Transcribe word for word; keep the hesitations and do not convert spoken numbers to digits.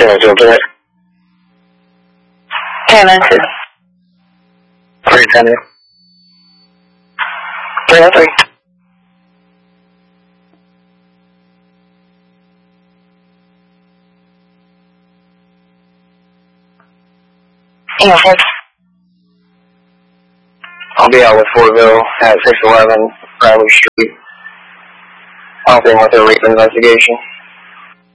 Channel two, direct. Channel two. three ten. three oh three. Yeah, six. I'll be out with Fortville at six eleven Bradley Street. Helping with a rape investigation.